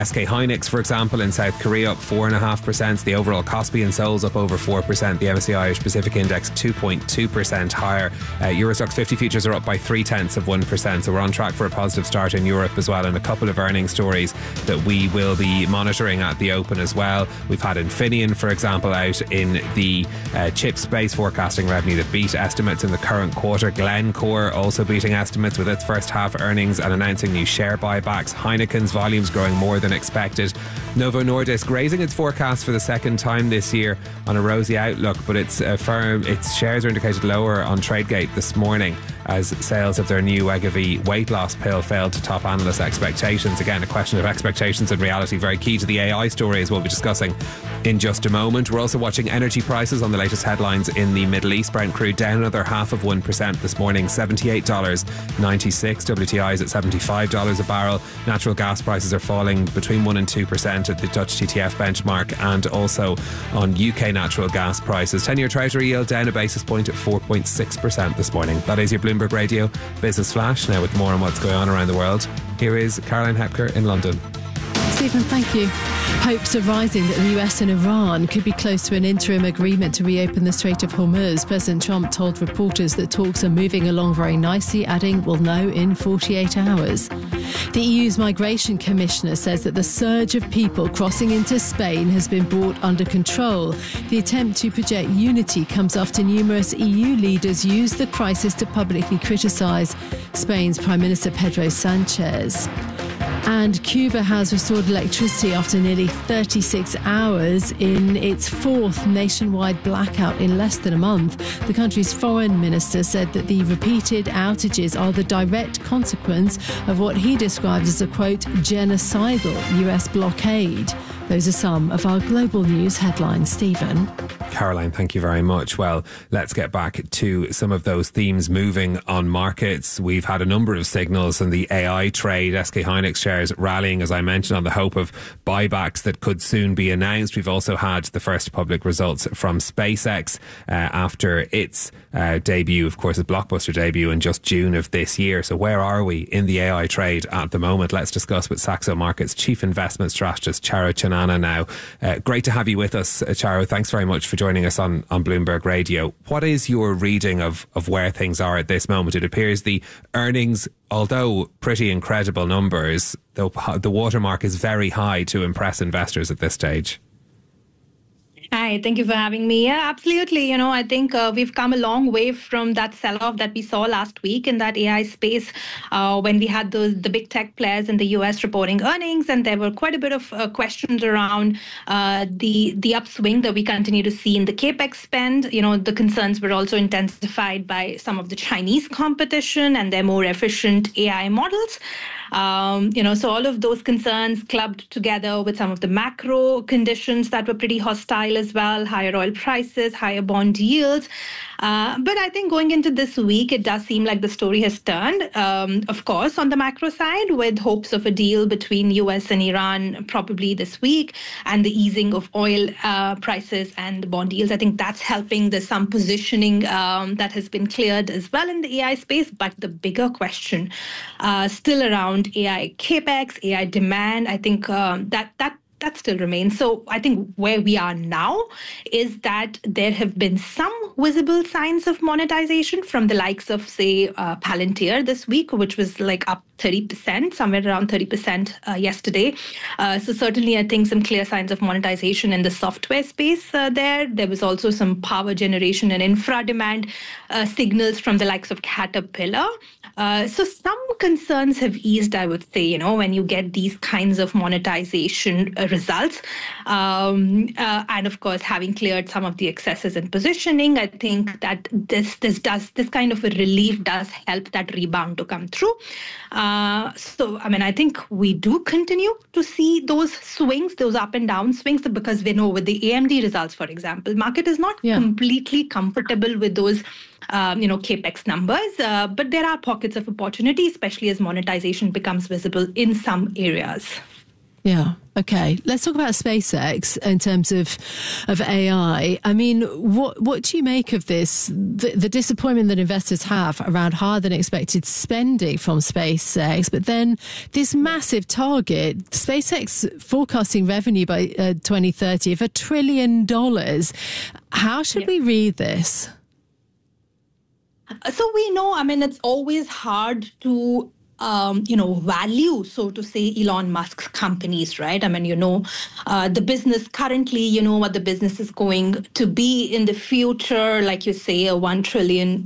SK Hynix, for example, in South Korea up 4.5%. The overall Kospi and Seoul's up over 4%. The MSCI Irish Pacific Index 2.2% higher. Euro Stoxx 50 futures are up by 0.3%. So we're on track for a positive start in Europe as well, and a couple of earnings stories that we will be monitoring at the open as well. We've had Infineon, for example, out in the chip space, forecasting revenue that beat estimates in the current quarter. Glencore also beating estimates with its first half earnings and announcing new share buybacks. Heineken's volumes growing more than expected. Novo Nordisk raising its forecast for the second time this year on a rosy outlook, but its shares are indicated lower on TradeGate this morning as sales of their new Wegovy weight loss pill failed to top analyst expectations. Again, a question of expectations and reality, very key to the AI story, as we'll be discussing in just a moment. We're also watching energy prices on the latest headlines in the Middle East. Brent crude down another 0.5% this morning, $78.96. WTI is at $75 a barrel. Natural gas prices are falling between 1% and 2% at the Dutch TTF benchmark, and also on UK natural gas prices. 10-year Treasury yield down a basis point at 4.6% this morning. That is your Bloomberg Radio Business Flash. Now with more on what's going on around the world, here is Caroline Hepker in London. Stephen, thank you. Hopes are rising that the US and Iran could be close to an interim agreement to reopen the Strait of Hormuz. President Trump told reporters that talks are moving along very nicely, adding, "We'll know in 48 hours." The EU's Migration Commissioner says that the surge of people crossing into Spain has been brought under control. The attempt to project unity comes after numerous EU leaders used the crisis to publicly criticise Spain's Prime Minister Pedro Sanchez. And Cuba has restored electricity after nearly 36 hours in its fourth nationwide blackout in less than a month. The country's foreign minister said that the repeated outages are the direct consequence of what he described as a, quote, genocidal US blockade. Those are some of our global news headlines. Stephen. Caroline, thank you very much. Well, let's get back to some of those themes moving on markets. We've had a number of signals in the AI trade. SK Hynix shares rallying, as I mentioned, on the hope of buybacks that could soon be announced. We've also had the first public results from SpaceX after its debut, of course, a blockbuster debut in just June of this year. So where are we in the AI trade at the moment? Let's discuss with Saxo Markets Chief Investment Strategist Charo Chanana now. Great to have you with us, Charo. Thanks very much for joining us on Bloomberg Radio. What is your reading of where things are at this moment? It appears the earnings, although pretty incredible numbers, the watermark is very high to impress investors at this stage. Hi, thank you for having me. Yeah, absolutely. I think we've come a long way from that sell-off that we saw last week in that AI space when we had the big tech players in the US reporting earnings, and there were quite a bit of questions around the upswing that we continue to see in the capex spend. The concerns were also intensified by some of the Chinese competition and their more efficient AI models. So all of those concerns clubbed together with some of the macro conditions that were pretty hostile as well, higher oil prices, higher bond yields. But I think going into this week, it does seem like the story has turned, of course, on the macro side, with hopes of a deal between US and Iran probably this week, and the easing of oil prices and the bond yields. I think that's helping. There's some positioning that has been cleared as well in the AI space. But the bigger question still around AI capex, AI demand, I think that still remains. So I think where we are now is that there have been some visible signs of monetization from the likes of, say, Palantir this week, which was like up 30%, somewhere around 30% yesterday. So certainly, I think some clear signs of monetization in the software space there. There was also some power generation and infra demand signals from the likes of Caterpillar. So some concerns have eased, I would say, when you get these kinds of monetization results. And of course, having cleared some of the excesses in positioning, I think that this kind of a relief does help that rebound to come through. I think we do continue to see those swings, those up and down swings, because we know with the AMD results, for example, market is not completely comfortable with those capex numbers, but there are pockets of opportunity, especially as monetization becomes visible in some areas. Yeah. Okay. Let's talk about SpaceX in terms of AI. I mean, what do you make of this? The disappointment that investors have around higher than expected spending from SpaceX, but then this massive target, SpaceX forecasting revenue by 2030 of $1 trillion. How should we read this? So we know, I mean, it's always hard to value, so to say, Elon Musk's companies, right? I mean, the business currently, what the business is going to be in the future, like you say, a $1 trillion,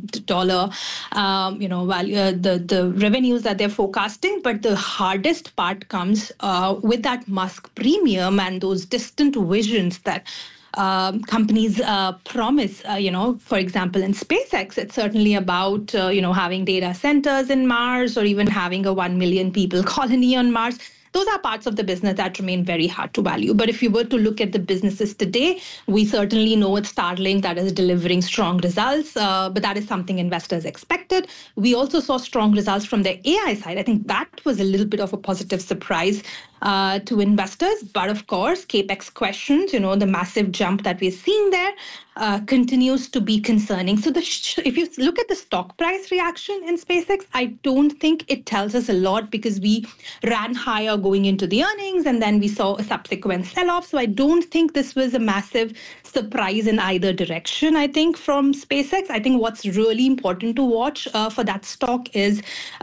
value, the revenues that they're forecasting. But the hardest part comes with that Musk premium and those distant visions that companies promise, for example, in SpaceX, it's certainly about, having data centers in Mars or even having a 1 million people colony on Mars. Those are parts of the business that remain very hard to value. But if you were to look at the businesses today, we certainly know it's Starlink that is delivering strong results, but that is something investors expected. We also saw strong results from the AI side. I think that was a little bit of a positive surprise to investors. But of course, CapEx questions, the massive jump that we're seeing there continues to be concerning. So if you look at the stock price reaction in SpaceX, I don't think it tells us a lot because we ran higher going into the earnings and then we saw a subsequent sell-off. So I don't think this was a massive surprise in either direction, I think, from SpaceX. I think what's really important to watch for that stock is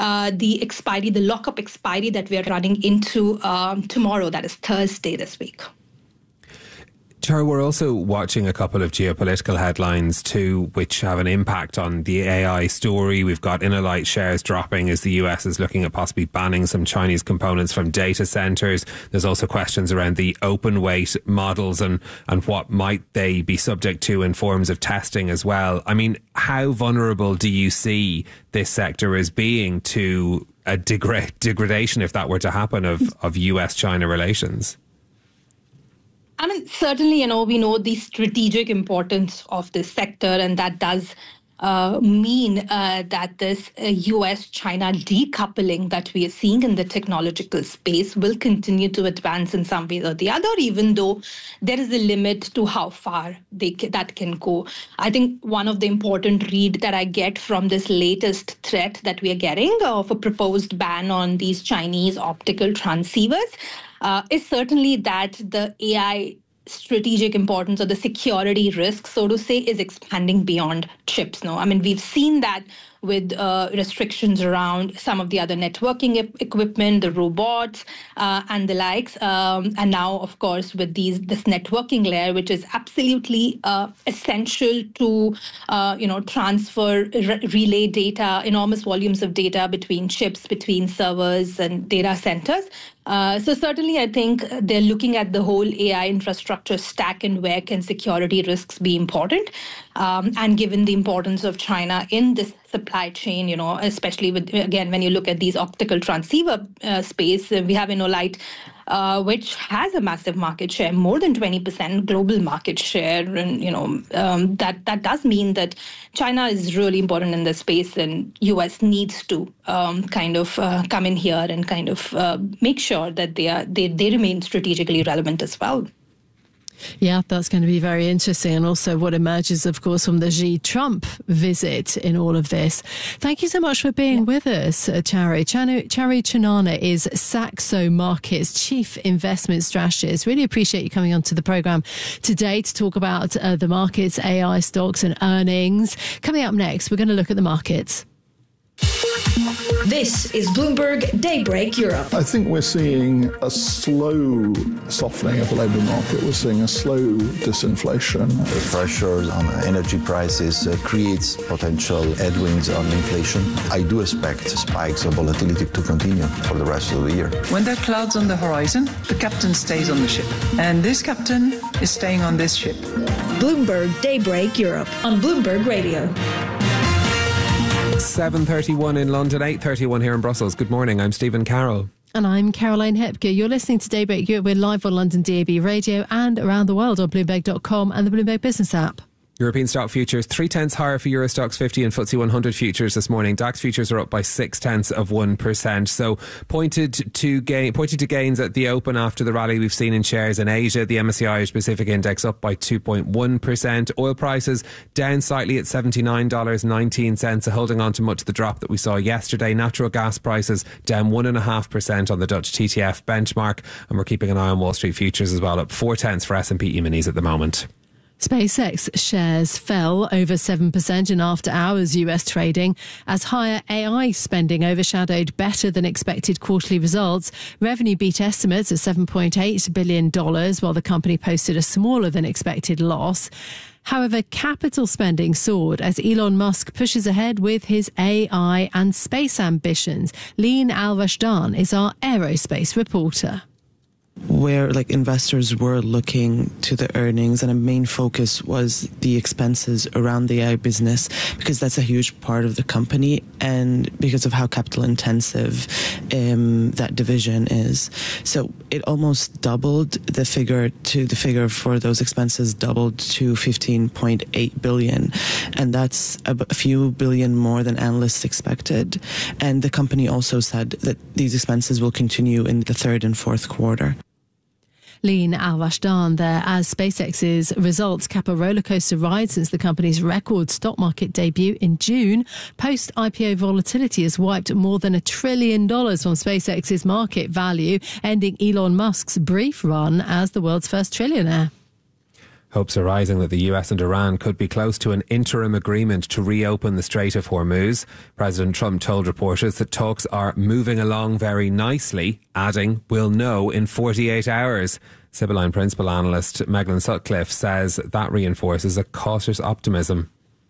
the lockup expiry that we are running into tomorrow, that is Thursday this week. Char, we're also watching a couple of geopolitical headlines too, which have an impact on the AI story. We've got InnoLight shares dropping as the US is looking at possibly banning some Chinese components from data centers. There's also questions around the open weight models and what might they be subject to in forms of testing as well. I mean, how vulnerable do you see this sector as being to a degradation, if that were to happen, of US-China relations? I mean, certainly, we know the strategic importance of this sector, and that does mean that this US-China decoupling that we are seeing in the technological space will continue to advance in some way or the other, even though there is a limit to how far that can go. I think one of the important read that I get from this latest threat that we are getting of a proposed ban on these Chinese optical transceivers is certainly that the AI strategic importance or the security risk, so to say, is expanding beyond chips. No, I mean, we've seen that with restrictions around some of the other networking equipment, the robots and the likes. And now, of course, with this networking layer, which is absolutely essential to, transfer, relay data, enormous volumes of data between chips, between servers and data centers. So certainly, I think they're looking at the whole AI infrastructure stack and where can security risks be important. And given the importance of China in this supply chain, especially when you look at these optical transceiver space, we have InnoLight, which has a massive market share, more than 20% global market share. And, that does mean that China is really important in this space, and US needs to come in here and kind of make sure that they remain strategically relevant as well. Yeah, that's going to be very interesting. And also what emerges, of course, from the Xi Trump visit in all of this. Thank you so much for being with us, Chari. Chari Chanana is Saxo Markets Chief Investment Strategist. Really appreciate you coming onto the programme today to talk about the markets, AI stocks and earnings. Coming up next, we're going to look at the markets. This is Bloomberg Daybreak Europe. I think we're seeing a slow softening of the labour market. We're seeing a slow disinflation. The pressure on energy prices creates potential headwinds on inflation. I do expect spikes of volatility to continue for the rest of the year. When there are clouds on the horizon, the captain stays on the ship. And this captain is staying on this ship. Bloomberg Daybreak Europe on Bloomberg Radio. 7:31 in London, 8:31 here in Brussels. Good morning, I'm Stephen Carroll. And I'm Caroline Hepker. You're listening to Daybreak Europe. We're live on London DAB Radio and around the world on Bloomberg.com and the Bloomberg Business app. European stock futures 0.3 higher for Euro Stoxx 50 and FTSE 100 futures this morning. DAX futures are up by 0.6%. So pointed to gains at the open after the rally we've seen in shares in Asia. The MSCI Asia Pacific Index up by 2.1%. Oil prices down slightly at $79.19, holding on to much of the drop that we saw yesterday. Natural gas prices down 1.5% on the Dutch TTF benchmark, and we're keeping an eye on Wall Street futures as well, up 0.4 for S&P E-minis at the moment. SpaceX shares fell over 7% in after-hours US trading as higher AI spending overshadowed better than expected quarterly results. Revenue beat estimates at $7.8 billion, while the company posted a smaller than expected loss. However, capital spending soared as Elon Musk pushes ahead with his AI and space ambitions. Leen Al-Rashdan is our aerospace reporter. Where investors were looking to the earnings, and a main focus was the expenses around the AI business, because that's a huge part of the company and because of how capital intensive that division is. So it almost doubled the figure for those expenses doubled to $15.8 billion, and that's a few billion more than analysts expected. And the company also said that these expenses will continue in the third and fourth quarter. Leen Al-Rashdan there, as SpaceX's results cap a rollercoaster ride since the company's record stock market debut in June. Post-IPO volatility has wiped more than $1 trillion from SpaceX's market value, ending Elon Musk's brief run as the world's first trillionaire. Hopes are rising that the US and Iran could be close to an interim agreement to reopen the Strait of Hormuz. President Trump told reporters that talks are moving along very nicely, adding, "We'll know in 48 hours." Sibylline principal analyst Megan Sutcliffe says that reinforces a cautious optimism.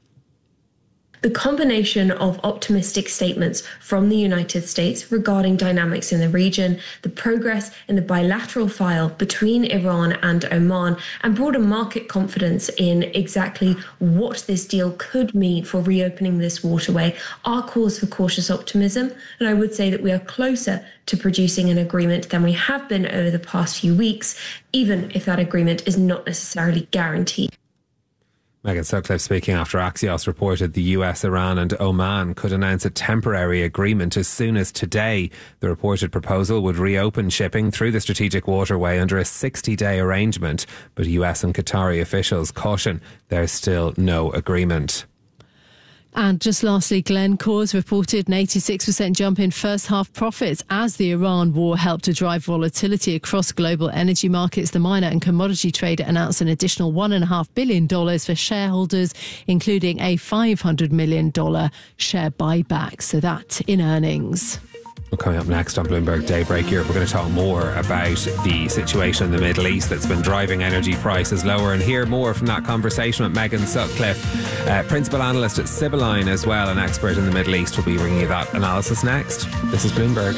The combination of optimistic statements from the United States regarding dynamics in the region, the progress in the bilateral file between Iran and Oman, and broader market confidence in exactly what this deal could mean for reopening this waterway are cause for cautious optimism. And I would say that we are closer to producing an agreement than we have been over the past few weeks, even if that agreement is not necessarily guaranteed. Megan Sutcliffe speaking after Axios reported the US, Iran and Oman could announce a temporary agreement as soon as today. The reported proposal would reopen shipping through the strategic waterway under a 60-day arrangement, but US and Qatari officials caution there's still no agreement. And just lastly, Glencore's reported an 86% jump in first half profits as the Iran war helped to drive volatility across global energy markets. The miner and commodity trader announced an additional $1.5 billion for shareholders, including a $500 million share buyback. So that in earnings. Well, coming up next on Bloomberg Daybreak Europe, we're going to talk more about the situation in the Middle East that's been driving energy prices lower, and hear more from that conversation with Megan Sutcliffe, principal analyst at Sibylline as well, an expert in the Middle East. We'll be bringing you that analysis next. This is Bloomberg.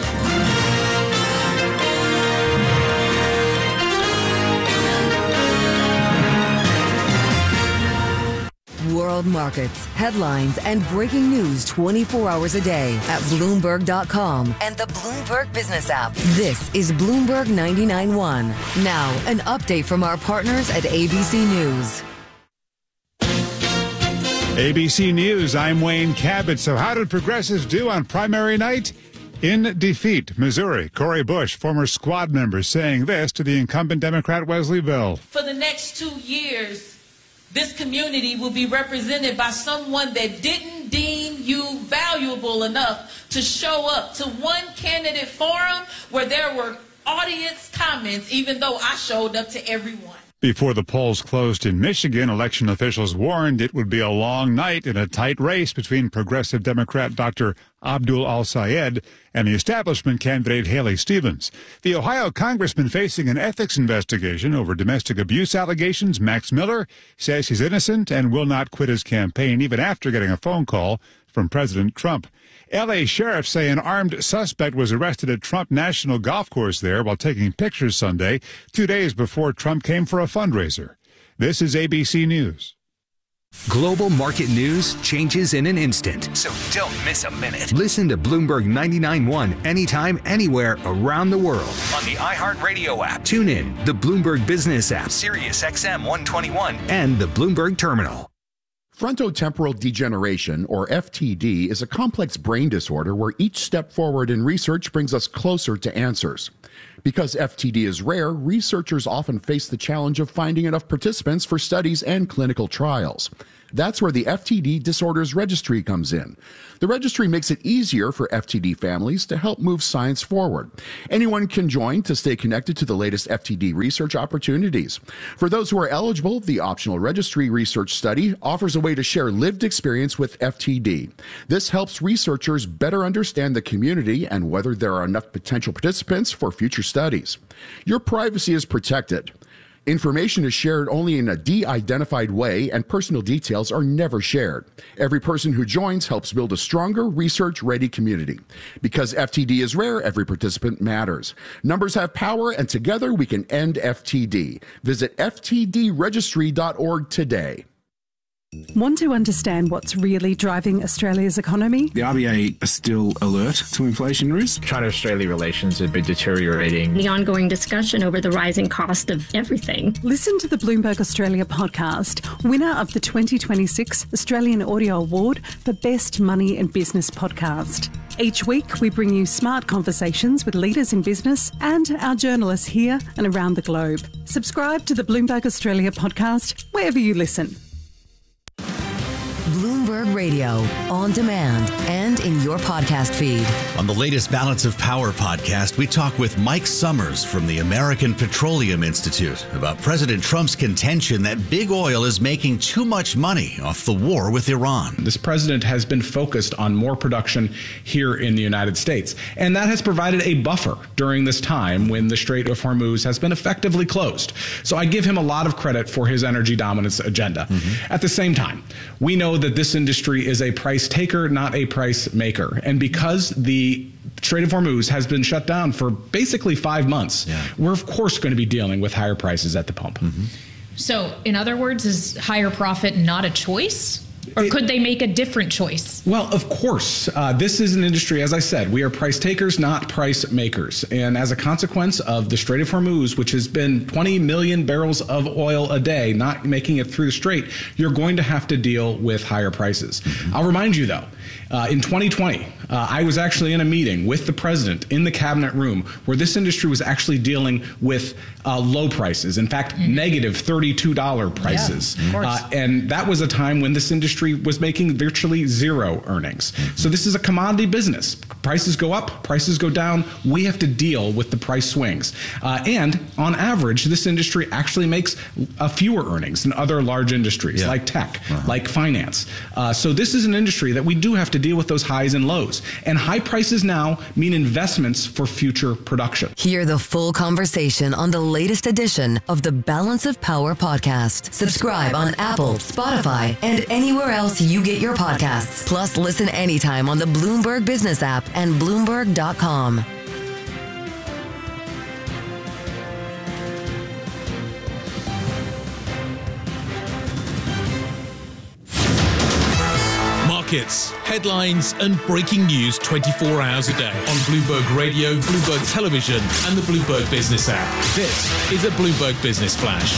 World markets, headlines, and breaking news 24 hours a day at Bloomberg.com and the Bloomberg Business app. This is Bloomberg 99.1. Now, an update from our partners at ABC News. ABC News, I'm Wayne Cabot. So how did progressives do on primary night? In defeat, Missouri. Cori Bush, former squad member, saying this to the incumbent Democrat Wesley Bell. For the next 2 years, this community will be represented by someone that didn't deem you valuable enough to show up to one candidate forum where there were audience comments, even though I showed up to everyone. Before the polls closed in Michigan, election officials warned it would be a long night in a tight race between progressive Democrat Dr. Abdul Al-Sayed and the establishment candidate Haley Stevens. The Ohio congressman facing an ethics investigation over domestic abuse allegations, Max Miller, says he's innocent and will not quit his campaign even after getting a phone call from President Trump. L.A. sheriffs say an armed suspect was arrested at Trump National Golf Course there while taking pictures Sunday, 2 days before Trump came for a fundraiser. This is ABC News. Global market news changes in an instant, so don't miss a minute. Listen to Bloomberg 99.1 anytime, anywhere around the world on the iHeartRadio app. Tune in, the Bloomberg Business app, Sirius XM 121, and the Bloomberg Terminal. Frontotemporal degeneration, or FTD, is a complex brain disorder where each step forward in research brings us closer to answers. Because FTD is rare, researchers often face the challenge of finding enough participants for studies and clinical trials. That's where the FTD Disorders Registry comes in. The registry makes it easier for FTD families to help move science forward. Anyone can join to stay connected to the latest FTD research opportunities. For those who are eligible, the optional registry research study offers a way to share lived experience with FTD. This helps researchers better understand the community and whether there are enough potential participants for future studies. Your privacy is protected. Information is shared only in a de-identified way, and personal details are never shared. Every person who joins helps build a stronger, research-ready community. Because FTD is rare, every participant matters. Numbers have power, and together we can end FTD. Visit ftdregistry.org today. Want to understand what's really driving Australia's economy? The RBA are still alert to inflation risk. China-Australia relations have been deteriorating. The ongoing discussion over the rising cost of everything. Listen to the Bloomberg Australia podcast, winner of the 2026 Australian Audio Award for Best Money and Business Podcast. Each week, we bring you smart conversations with leaders in business and our journalists here and around the globe. Subscribe to the Bloomberg Australia podcast wherever you listen. Bloomberg Radio, on demand and in your podcast feed. On the latest Balance of Power podcast, we talk with Mike Summers from the American Petroleum Institute about President Trump's contention that big oil is making too much money off the war with Iran. This president has been focused on more production here in the United States, and that has provided a buffer during this time when the Strait of Hormuz has been effectively closed. So I give him a lot of credit for his energy dominance agenda. At the same time, we know that this industry is a price taker, not a price maker. And because the Strait of Hormuz has been shut down for basically 5 months, we're of course going to be dealing with higher prices at the pump. So in other words, is higher profit not a choice? Or could they make a different choice? Well, of course. This is an industry, as I said, we are price takers, not price makers. And as a consequence of the Strait of Hormuz, which has been 20 million barrels of oil a day, not making it through the strait, you're going to have to deal with higher prices. I'll remind you, though, in 2020, I was actually in a meeting with the president in the cabinet room where this industry was actually dealing with low prices. In fact, negative $32 prices. Yeah, of course. And that was a time when this industry was making virtually zero earnings. So this is a commodity business. Prices go up, prices go down. We have to deal with the price swings. And on average, this industry actually makes fewer earnings than other large industries like tech, like finance. So this is an industry that we do have to deal with those highs and lows. And high prices now mean investments for future production. Hear the full conversation on the latest edition of the Balance of Power podcast. Subscribe on Apple, Spotify, and anywhere else you get your podcasts. Plus, listen anytime on the Bloomberg Business app and Bloomberg.com. Markets, headlines, and breaking news 24 hours a day on Bloomberg Radio, Bloomberg Television, and the Bloomberg Business app. This is a Bloomberg Business Flash.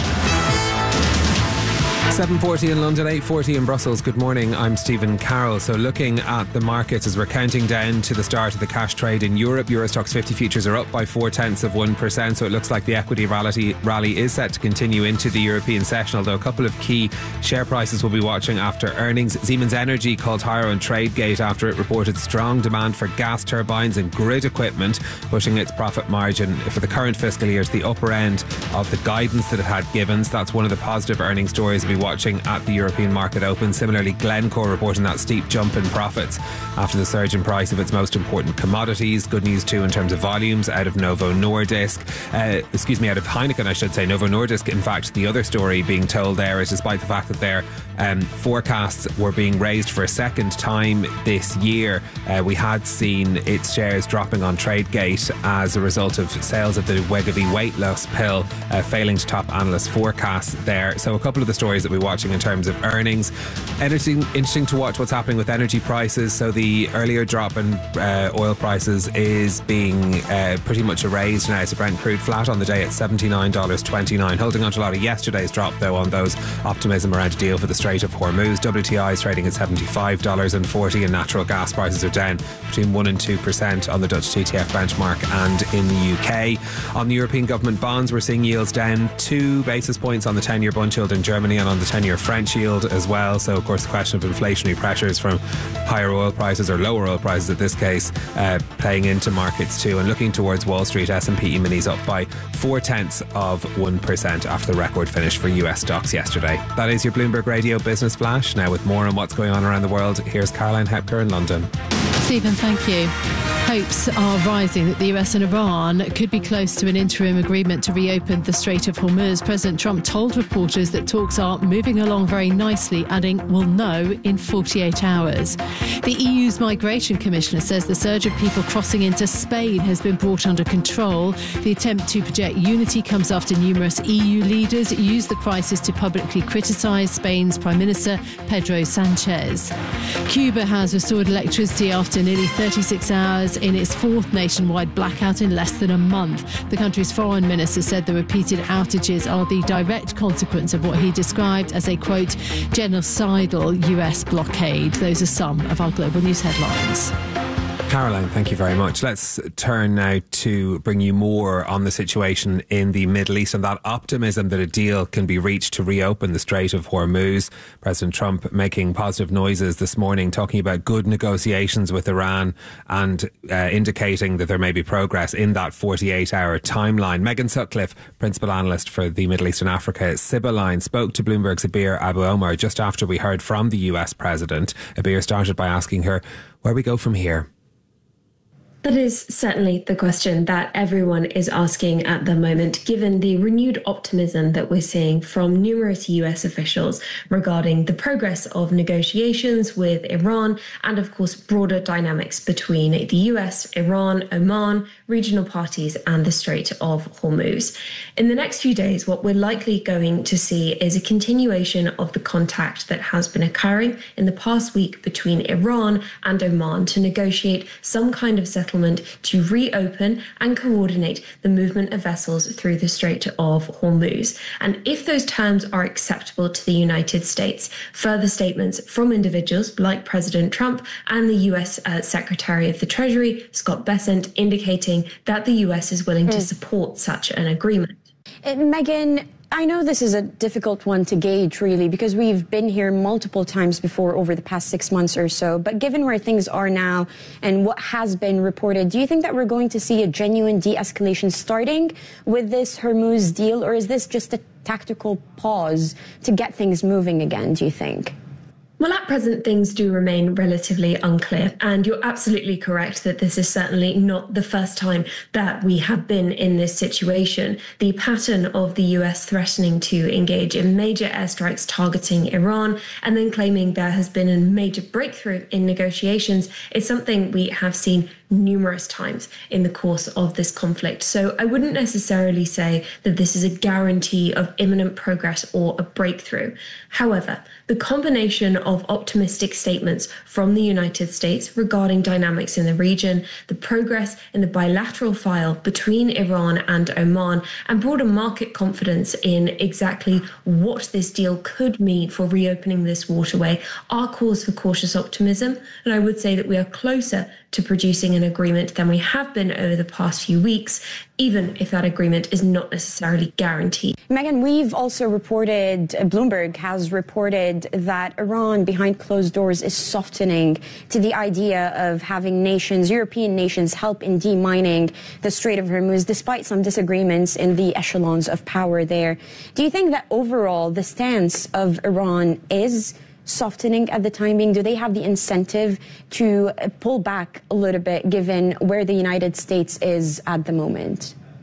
7:40 in London, 8:40 in Brussels. Good morning, I'm Stephen Carroll. So looking at the markets as we're counting down to the start of the cash trade in Europe, Euro Stoxx 50 futures are up by 0.4%. So it looks like the equity rally is set to continue into the European session, although a couple of key share prices will be watching after earnings. Siemens Energy called higher on TradeGate after it reported strong demand for gas turbines and grid equipment, pushing its profit margin for the current fiscal year to the upper end of the guidance that it had given. So that's one of the positive earnings stories we'll be watching at the European market open. Similarly, Glencore reporting that steep jump in profits after the surge in price of its most important commodities. Good news too in terms of volumes out of Novo Nordisk. Out of Heineken, I should say. Novo Nordisk, in fact, the other story being told there is despite the fact that their forecasts were being raised for a second time this year, we had seen its shares dropping on TradeGate as a result of sales of the Wegovy weight loss pill failing to top analyst forecasts there. So a couple of the stories that we're watching in terms of earnings. Interesting to watch what's happening with energy prices. So the earlier drop in oil prices is being pretty much erased now. So Brent crude flat on the day at $79.29, holding on to a lot of yesterday's drop though on those optimism around a deal for the Strait of Hormuz. WTI is trading at $75.40 and natural gas prices are down between 1% and 2% on the Dutch TTF benchmark and in the UK. On the European government bonds, we're seeing yields down 2 basis points on the 10-year bund yield in Germany and on the 10-year French yield as well. So of course the question of inflationary pressures from higher oil prices or lower oil prices in this case playing into markets too. And looking towards Wall Street, S&P E-minis up by 0.4% after the record finish for US stocks yesterday. That is your Bloomberg Radio Business Flash. Now with more on what's going on around the world, here's Caroline Hepker in London. Stephen, thank you. Hopes are rising that the US and Iran could be close to an interim agreement to reopen the Strait of Hormuz. President Trump told reporters that talks are moving along very nicely, adding, "We'll know in 48 hours." The EU's Migration Commissioner says the surge of people crossing into Spain has been brought under control. The attempt to project unity comes after numerous EU leaders used the crisis to publicly criticise Spain's Prime Minister Pedro Sanchez. Cuba has restored electricity after nearly 36 hours in its fourth nationwide blackout in less than a month. The country's foreign minister said the repeated outages are the direct consequence of what he described as a, quote, genocidal US blockade. Those are some of our global news headlines. Caroline, thank you very much. Let's turn now to bring you more on the situation in the Middle East and that optimism that a deal can be reached to reopen the Strait of Hormuz. President Trump making positive noises this morning, talking about good negotiations with Iran and indicating that there may be progress in that 48-hour timeline. Megan Sutcliffe, principal analyst for the Middle East and Africa Sibylline, spoke to Bloomberg's Abir Abu Omar just after we heard from the US president. Abir started by asking her where we go from here. That is certainly the question that everyone is asking at the moment, given the renewed optimism that we're seeing from numerous US officials regarding the progress of negotiations with Iran and, of course, broader dynamics between the US, Iran, Oman, regional parties and the Strait of Hormuz. In the next few days, what we're likely going to see is a continuation of the contact that has been occurring in the past week between Iran and Oman to negotiate some kind of settlement to reopen and coordinate the movement of vessels through the Strait of Hormuz. And if those terms are acceptable to the United States, further statements from individuals like President Trump and the US Secretary of the Treasury, Scott Bessent, indicating that the US is willing to support such an agreement. Megan, I know this is a difficult one to gauge, really, because we've been here multiple times before over the past 6 months or so. But given where things are now and what has been reported, do you think that we're going to see a genuine de-escalation starting with this Hormuz deal, or is this just a tactical pause to get things moving again, do you think? Well, at present, things do remain relatively unclear. And you're absolutely correct that this is certainly not the first time that we have been in this situation. The pattern of the US threatening to engage in major airstrikes targeting Iran and then claiming there has been a major breakthrough in negotiations is something we have seen numerous times in the course of this conflict. So I wouldn't necessarily say that this is a guarantee of imminent progress or a breakthrough. However, the combination of optimistic statements from the United States regarding dynamics in the region, the progress in the bilateral file between Iran and Oman, and broader market confidence in exactly what this deal could mean for reopening this waterway are cause for cautious optimism. And I would say that we are closer to producing an agreement than we have been over the past few weeks, even if that agreement is not necessarily guaranteed. Megan, we've also reported, Bloomberg has reported that Iran behind closed doors is softening to the idea of having nations, European nations, help in demining the Strait of Hormuz, despite some disagreements in the echelons of power there. Do you think that overall the stance of Iran is softening at the time being? Do they have the incentive to pull back a little bit given where the United States is at the moment?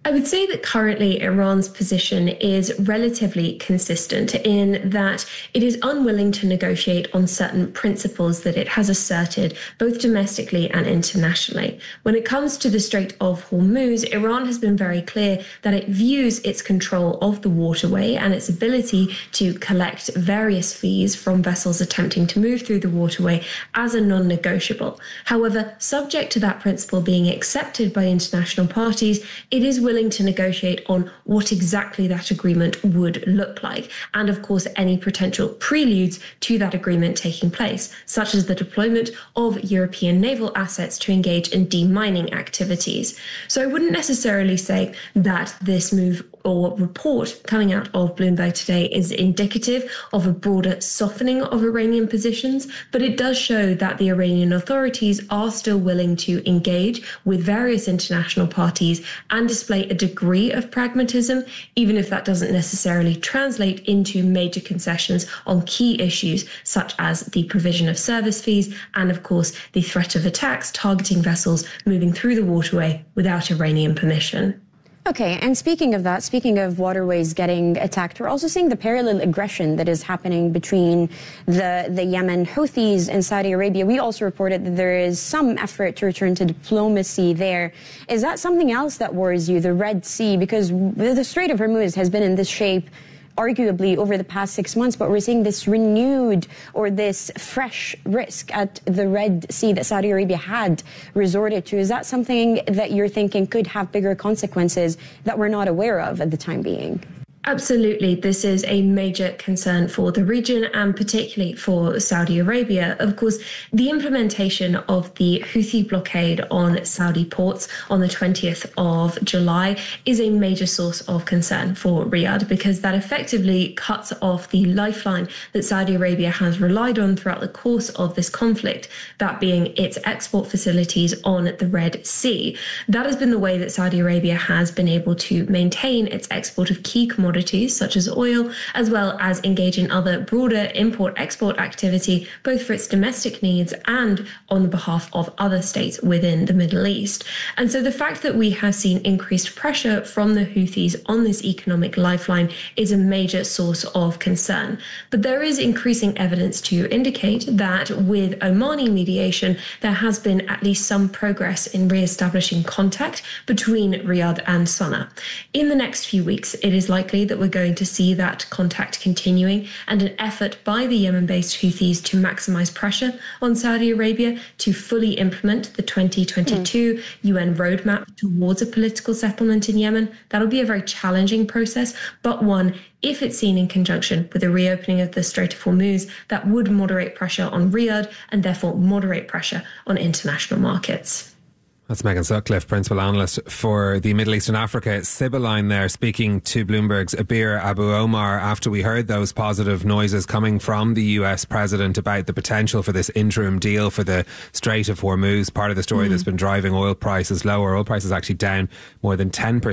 I would say that currently Iran's position is relatively consistent in that it is unwilling to negotiate on certain principles that it has asserted both domestically and internationally. When it comes to the Strait of Hormuz, Iran has been very clear that it views its control of the waterway and its ability to collect various fees from vessels attempting to move through the waterway as a non-negotiable. However, subject to that principle being accepted by international parties, it is willing to negotiate on what exactly that agreement would look like, and of course any potential preludes to that agreement taking place, such as the deployment of European naval assets to engage in demining activities. So I wouldn't necessarily say that this move or report coming out of Bloomberg today is indicative of a broader softening of Iranian positions, but it does show that the Iranian authorities are still willing to engage with various international parties and display a degree of pragmatism, even if that doesn't necessarily translate into major concessions on key issues such as the provision of service fees and, of course, the threat of attacks targeting vessels moving through the waterway without Iranian permission. Okay, and speaking of that, speaking of waterways getting attacked, we're also seeing the parallel aggression that is happening between the Yemen Houthis and Saudi Arabia. We also reported that there is some effort to return to diplomacy there. Is that something else that worries you, the Red Sea? Because the Strait of Hormuz has been in this shape arguably over the past 6 months, but we're seeing this renewed or this fresh risk at the Red Sea that Saudi Arabia had resorted to. Is that something that you're thinking could have bigger consequences that we're not aware of at the time being? Absolutely. This is a major concern for the region and particularly for Saudi Arabia. Of course, the implementation of the Houthi blockade on Saudi ports on the 20th of July is a major source of concern for Riyadh because that effectively cuts off the lifeline that Saudi Arabia has relied on throughout the course of this conflict, that being its export facilities on the Red Sea. That has been the way that Saudi Arabia has been able to maintain its export of key commodities such as oil, as well as engage in other broader import-export activity, both for its domestic needs and on the behalf of other states within the Middle East. And so the fact that we have seen increased pressure from the Houthis on this economic lifeline is a major source of concern. But there is increasing evidence to indicate that with Omani mediation, there has been at least some progress in re-establishing contact between Riyadh and Sana'a. In the next few weeks, it is likely that we're going to see that contact continuing and an effort by the Yemen-based Houthis to maximize pressure on Saudi Arabia to fully implement the 2022 UN roadmap towards a political settlement in Yemen. That'll be a very challenging process, but one, if it's seen in conjunction with the reopening of the Strait of Hormuz, that would moderate pressure on Riyadh and therefore moderate pressure on international markets. That's Megan Sutcliffe, Principal Analyst for the Middle East and Africa. Sibylline there speaking to Bloomberg's Abir Abu Omar after we heard those positive noises coming from the US President about the potential for this interim deal for the Strait of Hormuz, part of the story that's been driving oil prices lower. Oil prices actually down more than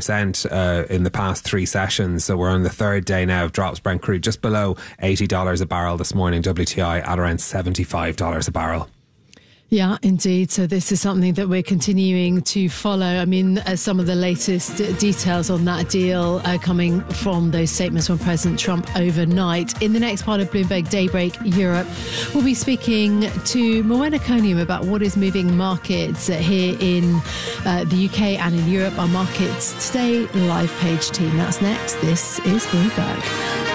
10% in the past 3 sessions. So we're on the third day now of drops. Brent crude just below $80 a barrel this morning. WTI at around $75 a barrel. Yeah, indeed. So this is something that we're continuing to follow. I mean, some of the latest details on that deal coming from those statements from President Trump overnight. In the next part of Bloomberg Daybreak Europe, we'll be speaking to Morwenna Coniam about what is moving markets here in the UK and in Europe. Our Markets Today live page team. That's next. This is Bloomberg.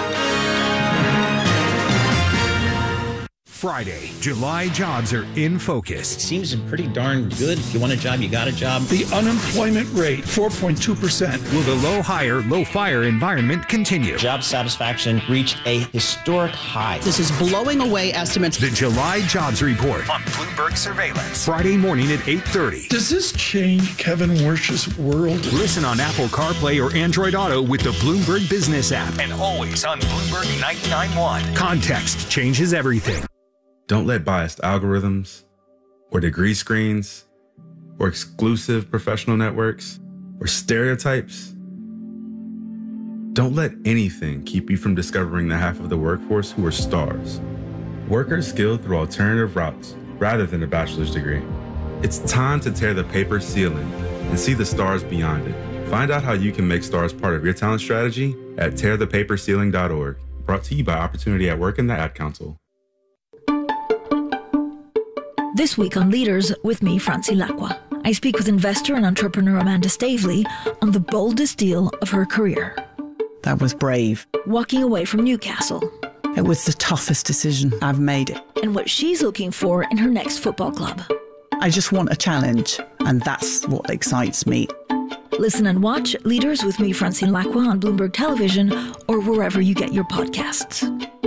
Friday, July jobs are in focus. Seems pretty darn good. If you want a job, you got a job. The unemployment rate, 4.2%. Will the low hire, low fire environment continue? Job satisfaction reached a historic high. This is blowing away estimates. The July Jobs Report on Bloomberg Surveillance. Friday morning at 8:30. Does this change Kevin Warsh's world? Listen on Apple CarPlay or Android Auto with the Bloomberg Business app. And always on Bloomberg 99.1. Context changes everything. Don't let biased algorithms or degree screens or exclusive professional networks or stereotypes. Don't let anything keep you from discovering the half of the workforce who are stars. Workers skilled through alternative routes rather than a bachelor's degree. It's time to tear the paper ceiling and see the stars beyond it. Find out how you can make stars part of your talent strategy at tearthepaperceiling.org. Brought to you by Opportunity at Work and the Ad Council. This week on Leaders with me, Francine Lacqua, I speak with investor and entrepreneur Amanda Stavely on the boldest deal of her career. That was brave. Walking away from Newcastle. It was the toughest decision I've made. And what she's looking for in her next football club. I just want a challenge, and that's what excites me. Listen and watch Leaders with me, Francine Lacqua, on Bloomberg Television or wherever you get your podcasts.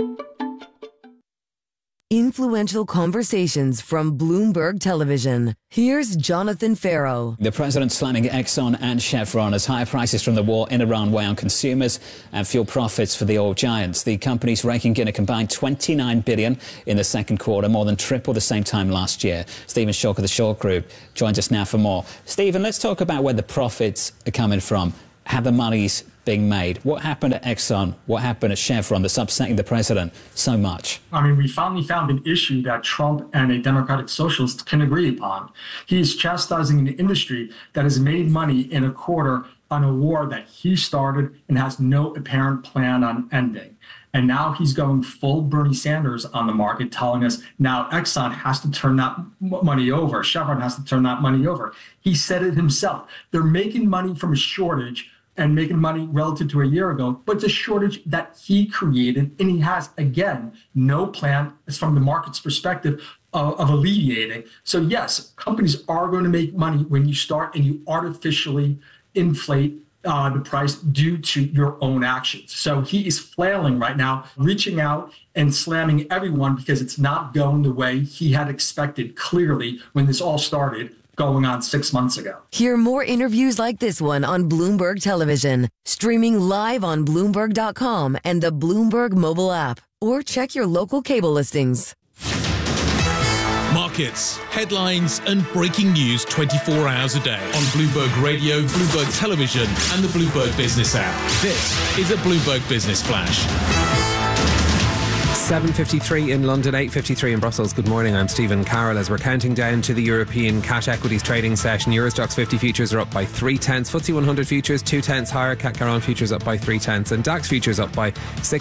Influential conversations from Bloomberg Television. Here's Jonathan Farrow. The president slamming Exxon and Chevron as higher prices from the war in Iran weigh on consumers and fuel profits for the oil giants. The companies raking in a combined $29 billion in the second quarter, more than triple the same time last year. Stephen Schork of the Schork Group joins us now for more. Stephen, let's talk about where the profits are coming from, how the money's being made. What happened at Exxon? What happened at Chevron that's upsetting the president so much? I mean, we finally found an issue that Trump and a Democratic socialist can agree upon. He is chastising an industry that has made money in a quarter on a war that he started and has no apparent plan on ending. And now he's going full Bernie Sanders on the market, telling us now Exxon has to turn that money over. Chevron has to turn that money over. He said it himself. They're making money from a shortage and making money relative to a year ago, but it's a shortage that he created, and he has, again, no plan from the market's perspective of alleviating. So yes, companies are going to make money when you start and you artificially inflate the price due to your own actions. So he is flailing right now, reaching out and slamming everyone because it's not going the way he had expected clearly when this all started, going on 6 months ago. Hear more interviews like this one on Bloomberg Television, streaming live on Bloomberg.com and the Bloomberg mobile app, or check your local cable listings. Markets, headlines and breaking news 24 hours a day on Bloomberg Radio, Bloomberg Television and the Bloomberg Business app. This is a Bloomberg Business Flash. 7:53 in London, 8:53 in Brussels. Good morning, I'm Stephen Carroll. As we're counting down to the European cash equities trading session, Eurostoxx 50 futures are up by 0.3, FTSE 100 futures 0.2 higher, CAC 40 futures up by 0.3, and DAX futures up by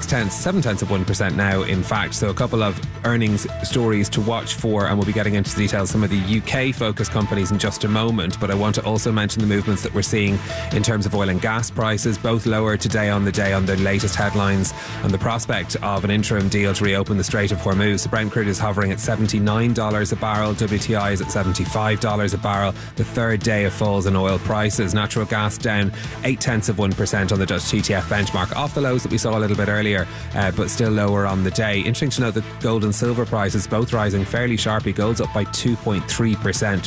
0.6% now, in fact. So a couple of earnings stories to watch for, and we'll be getting into the details of some of the UK focused companies in just a moment. But I want to also mention the movements that we're seeing in terms of oil and gas prices, both lower today on the day on the latest headlines and the prospect of an interim deal to reopen the Strait of Hormuz. The Brent crude is hovering at $79 a barrel. WTI is at $75 a barrel. The third day of falls in oil prices. Natural gas down 0.8% on the Dutch TTF benchmark, off the lows that we saw a little bit earlier, but still lower on the day. Interesting to note that gold and silver prices both rising fairly sharply. Gold's up by 2.3% to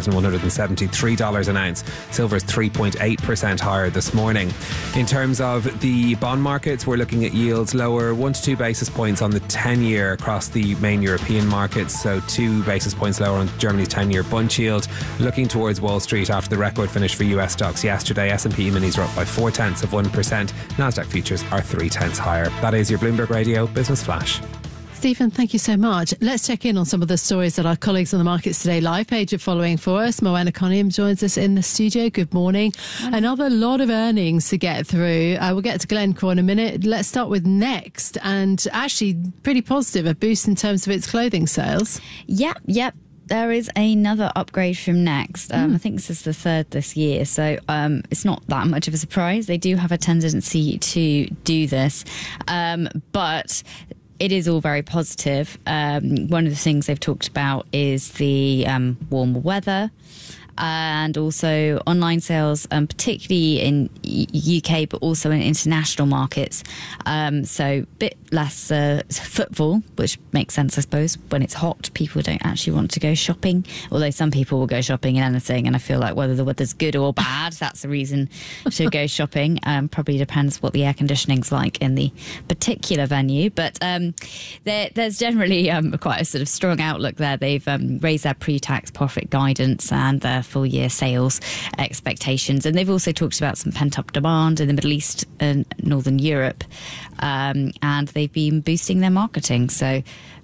$4,173 an ounce. Silver's 3.8% higher this morning. In terms of the bond markets, we're looking at yields lower 1 to 2 basis points on the 10-year across the main European markets, so 2 basis points lower on Germany's 10-year bund yield. Looking towards Wall Street after the record finish for US stocks yesterday, S&P minis are up by 0.4%. Nasdaq futures are 0.3 higher. That is your Bloomberg Radio Business Flash. Stephen, thank you so much. Let's check in on some of the stories that our colleagues on the Markets Today live page are following for us. Moana Coniam joins us in the studio. Good morning. Another lot of earnings to get through. We'll get to Glencore in a minute. Let's start with Next, and actually pretty positive, a boost in terms of its clothing sales. Yep. There is another upgrade from Next. I think this is the third this year, so it's not that much of a surprise. They do have a tendency to do this, but it is all very positive. One of the things they've talked about is the warmer weather and also online sales, particularly in UK, but also in international markets. So a bit less footfall, which makes sense, I suppose. When it's hot, people don't actually want to go shopping, although some people will go shopping in anything. And I feel like whether the weather's good or bad, that's the reason to go shopping. Probably depends what the air conditioning's like in the particular venue. But there's generally quite a sort of strong outlook there. They've raised their pre-tax profit guidance and their full year sales expectations. And they've also talked about some pent-up demand in the Middle East and Northern Europe. And they've been boosting their marketing. So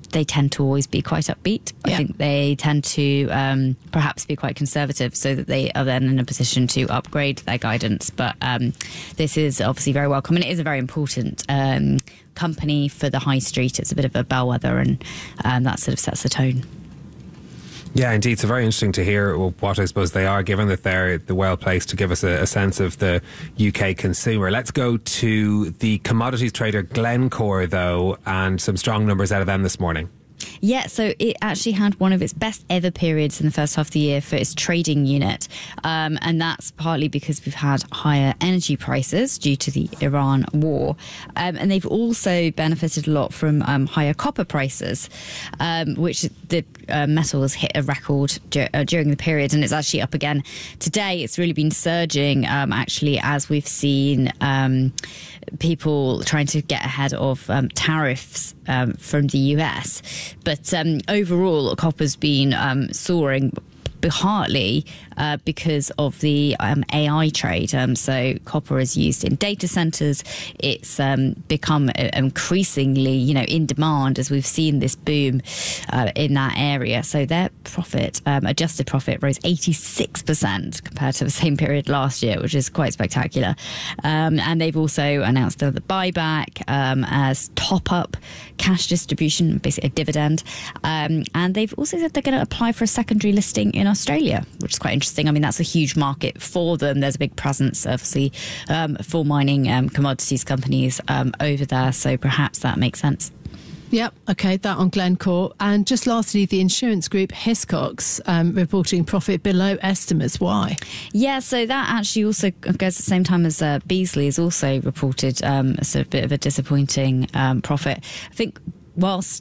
they tend to always be quite upbeat. I think they tend to perhaps be quite conservative, so that they are then in a position to upgrade their guidance. But this is obviously very welcome, and it is a very important company for the high street. It's a bit of a bellwether, and that sort of sets the tone. Yeah, indeed. It's very interesting to hear what I suppose they are, given that they're well placed to give us a sense of the UK consumer. Let's go to the commodities trader Glencore, though, and some strong numbers out of them this morning. Yeah, so it actually had one of its best ever periods in the first half of the year for its trading unit. And that's partly because we've had higher energy prices due to the Iran war. And they've also benefited a lot from higher copper prices, which the metal has hit a record during the period. And it's actually up again today. It's really been surging, actually, as we've seen people trying to get ahead of tariffs from the US. But overall, copper's been soaring, partly because of the AI trade. So copper is used in data centers. It's become increasingly, in demand as we've seen this boom in that area. So their profit, adjusted profit, rose 86% compared to the same period last year, which is quite spectacular. And they've also announced the buyback as top-up cash distribution, basically a dividend. And they've also said they're going to apply for a secondary listing in Australia, which is quite interesting. I mean, that's a huge market for them. There's a big presence, obviously, for mining commodities companies over there. So perhaps that makes sense. Yep, OK, that on Glencore. And just lastly, the insurance group Hiscox reporting profit below estimates. Why? Yeah, so that actually also goes at the same time as Beazley has also reported a sort of bit of a disappointing profit. I think whilst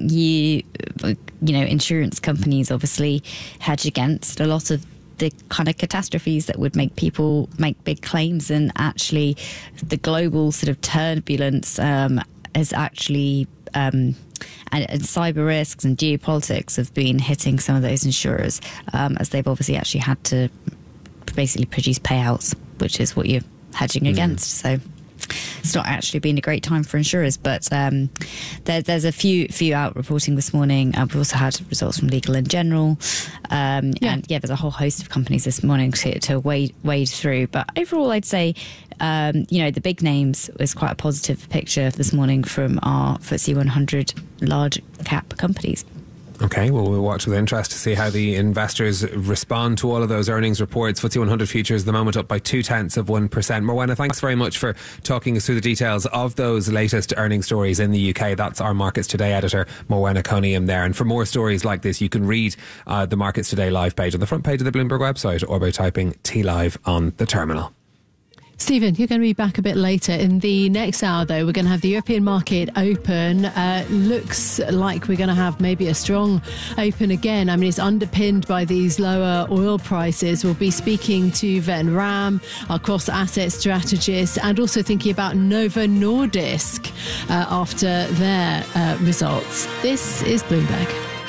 insurance companies obviously hedge against a lot of the kind of catastrophes that would make people make big claims, and actually the global sort of turbulence has actually and cyber risks and geopolitics have been hitting some of those insurers, as they've obviously actually had to basically produce payouts, which is what you're hedging against. So it's not actually been a great time for insurers, but there's a few out reporting this morning. We've also had results from Legal & General, and there's a whole host of companies this morning to wade through. But overall, I'd say the big names was quite a positive picture this morning from our FTSE 100 large cap companies. OK, well, we'll watch with interest to see how the investors respond to all of those earnings reports. FTSE 100 futures at the moment up by 0.2%. Morwenna, thanks very much for talking us through the details of those latest earnings stories in the UK. That's our Markets Today editor, Morwenna Coniam there. And for more stories like this, you can read the Markets Today live page on the front page of the Bloomberg website or by typing TLive on the terminal. Stephen, you're going to be back a bit later. In the next hour, though, we're going to have the European market open. Looks like we're going to have maybe a strong open again. I mean, it's underpinned by these lower oil prices. We'll be speaking to Ven Ram, our cross-asset strategist, and also thinking about Novo Nordisk after their results. This is Bloomberg.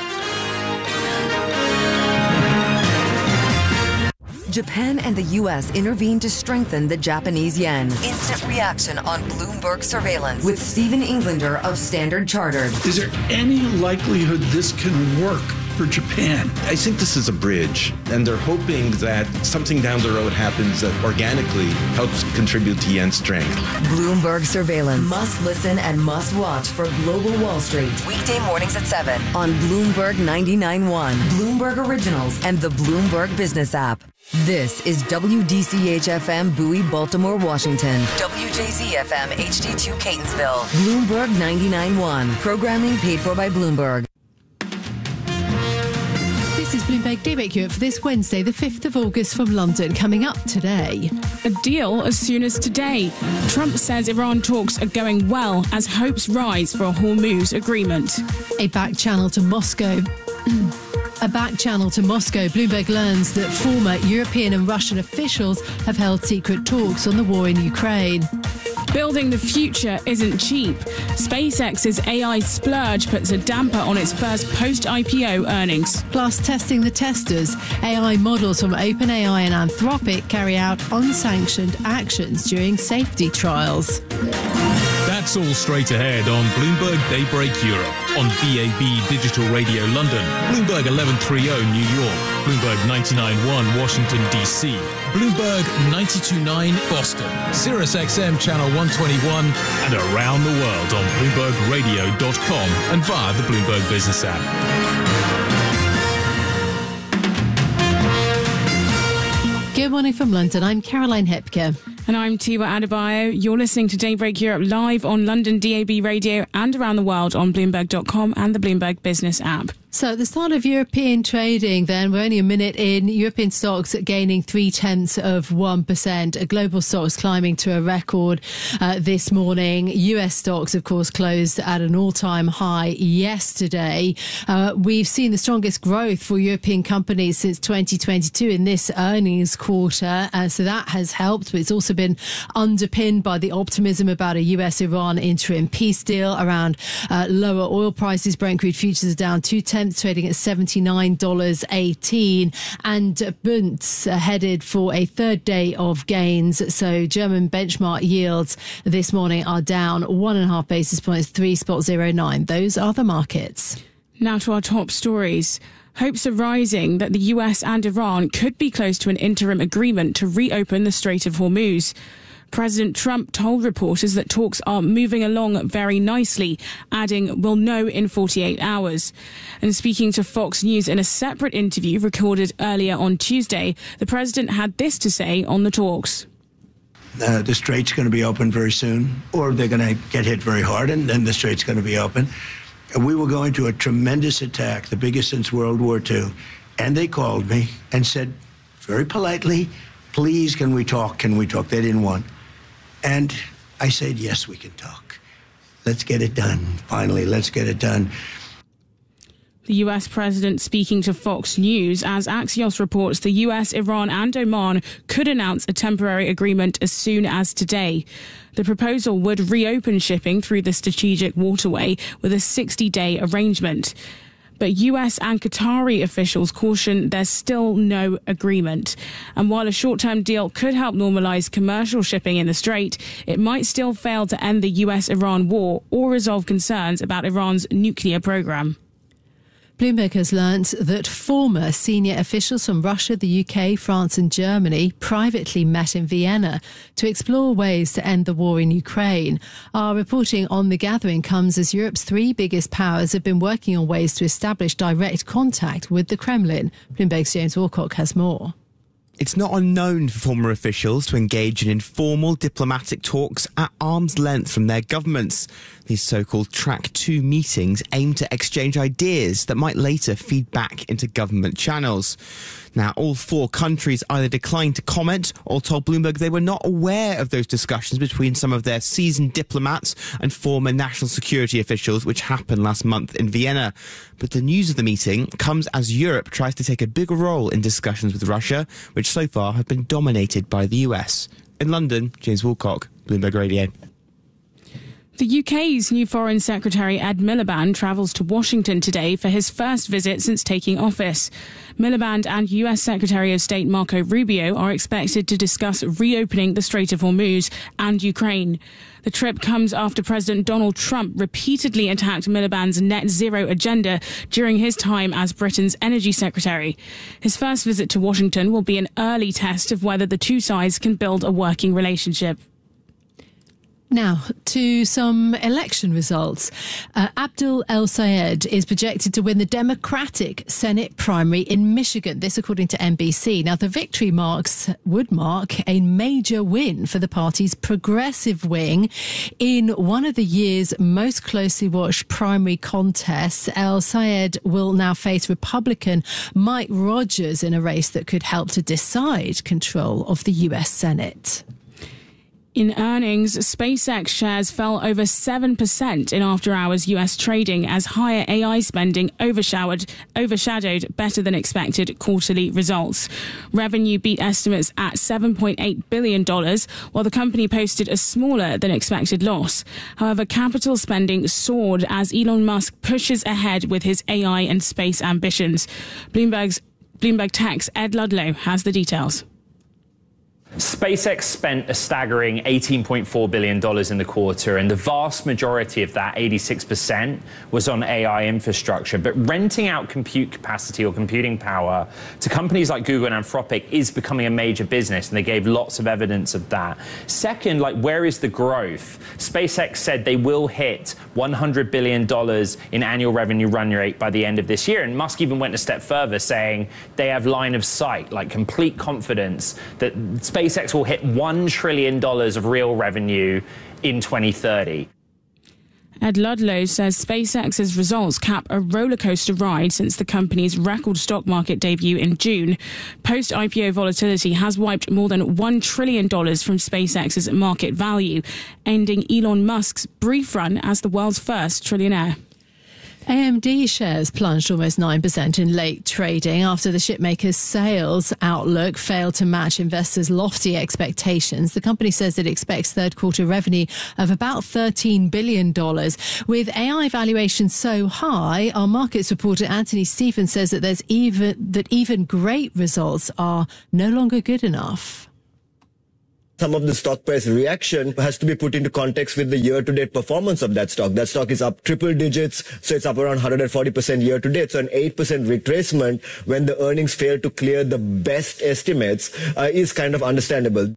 Japan and the U.S. intervened to strengthen the Japanese yen. Instant reaction on Bloomberg surveillance with Stephen Englander of Standard Chartered. Is there any likelihood this can work for Japan? I think this is a bridge, and they're hoping that something down the road happens that organically helps contribute to yen strength. Bloomberg surveillance. Must listen and must watch for Global Wall Street. Weekday mornings at 7 on Bloomberg 99.1, Bloomberg Originals, and the Bloomberg Business app. This is WDCH-FM Bowie, Baltimore, Washington. WJZ-FM HD2 Catonsville. Bloomberg 99.1. Programming paid for by Bloomberg. This is Bloomberg Daybreak Europe for this Wednesday, the 5th of August from London. Coming up today. A deal as soon as today. Trump says Iran talks are going well as hopes rise for a Hormuz agreement. A back channel to Moscow. Bloomberg learns that former European and Russian officials have held secret talks on the war in Ukraine. Building the future isn't cheap. SpaceX's AI splurge puts a damper on its first post-IPO earnings. Plus, testing the testers. AI models from OpenAI and Anthropic carry out unsanctioned actions during safety trials. That's all straight ahead on Bloomberg Daybreak Europe, on DAB Digital Radio London, Bloomberg 1130 New York, Bloomberg 99.1 Washington, D.C., Bloomberg 92.9 Boston, Sirius XM Channel 121, and around the world on BloombergRadio.com and via the Bloomberg Business app. Good morning from London. I'm Caroline Hepker. And I'm Tiwa Adebayo. You're listening to Daybreak Europe live on London DAB Radio and around the world on Bloomberg.com and the Bloomberg Business app. So at the start of European trading then, we're only a minute in, European stocks gaining 0.3%, global stocks climbing to a record this morning. US stocks, of course, closed at an all-time high yesterday. We've seen the strongest growth for European companies since 2022 in this earnings quarter, so that has helped, but it's also been underpinned by the optimism about a US-Iran interim peace deal around lower oil prices. Brent crude futures are down 0.2, trading at $79.18, and Bunds headed for a third day of gains. So German benchmark yields this morning are down 1.5 basis points, 3.09. Those are the markets. Now to our top stories. Hopes are rising that the US and Iran could be close to an interim agreement to reopen the Strait of Hormuz. President Trump told reporters that talks are moving along very nicely, adding, "We'll know in 48 hours." And speaking to Fox News in a separate interview recorded earlier on Tuesday, the president had this to say on the talks. The strait's going to be open very soon, or they're going to get hit very hard, and then the strait's going to be open. And we were going to a tremendous attack, the biggest since World War II. And they called me and said, very politely, "Please, can we talk? Can we talk?" They didn't want. And I said, yes, we can talk. Let's get it done. Finally, let's get it done. The US president speaking to Fox News as Axios reports the US, Iran and Oman could announce a temporary agreement as soon as today. The proposal would reopen shipping through the strategic waterway with a 60-day arrangement. But US and Qatari officials caution there's still no agreement. And while a short-term deal could help normalise commercial shipping in the Strait, it might still fail to end the US-Iran war or resolve concerns about Iran's nuclear programme. Bloomberg has learnt that former senior officials from Russia, the UK, France and Germany privately met in Vienna to explore ways to end the war in Ukraine. Our reporting on the gathering comes as Europe's three biggest powers have been working on ways to establish direct contact with the Kremlin. Bloomberg's James Walcock has more. It's not unknown for former officials to engage in informal diplomatic talks at arm's length from their governments. These so-called Track 2 meetings aim to exchange ideas that might later feed back into government channels. Now, all four countries either declined to comment or told Bloomberg they were not aware of those discussions between some of their seasoned diplomats and former national security officials, which happened last month in Vienna. But the news of the meeting comes as Europe tries to take a bigger role in discussions with Russia, which so far have been dominated by the US. In London, James Walcock, Bloomberg Radio. The UK's new Foreign Secretary Ed Miliband travels to Washington today for his first visit since taking office. Miliband and US Secretary of State Marco Rubio are expected to discuss reopening the Strait of Hormuz and Ukraine. The trip comes after President Donald Trump repeatedly attacked Miliband's net zero agenda during his time as Britain's energy secretary. His first visit to Washington will be an early test of whether the two sides can build a working relationship. Now, to some election results. Abdul El-Sayed is projected to win the Democratic Senate primary in Michigan, this according to NBC. Now, the victory would mark a major win for the party's progressive wing in one of the year's most closely watched primary contests. El-Sayed will now face Republican Mike Rogers in a race that could help to decide control of the US Senate. In earnings, SpaceX shares fell over 7% in after-hours US trading as higher AI spending overshadowed better than expected quarterly results. Revenue beat estimates at $7.8 billion, while the company posted a smaller than expected loss. However, capital spending soared as Elon Musk pushes ahead with his AI and space ambitions. Bloomberg Tech's Ed Ludlow has the details. SpaceX spent a staggering $18.4 billion in the quarter, and the vast majority of that, 86%, was on AI infrastructure. But renting out compute capacity or computing power to companies like Google and Anthropic is becoming a major business, and they gave lots of evidence of that. Second, where is the growth? SpaceX said they will hit $100 billion in annual revenue run rate by the end of this year, and Musk even went a step further, saying they have line of sight, complete confidence that SpaceX will hit $1 trillion of real revenue in 2030. Ed Ludlow says SpaceX's results cap a rollercoaster ride since the company's record stock market debut in June. Post-IPO volatility has wiped more than $1 trillion from SpaceX's market value, ending Elon Musk's brief run as the world's first trillionaire. AMD shares plunged almost 9% in late trading after the chipmaker's sales outlook failed to match investors' lofty expectations. The company says it expects third quarter revenue of about $13 billion. With AI valuations so high, our markets reporter Anthony Stevens says that even great results are no longer good enough. Some of the stock price reaction has to be put into context with the year-to-date performance of that stock. That stock is up triple digits, so it's up around 140% year-to-date. So an 8% retracement when the earnings fail to clear the best estimates is kind of understandable.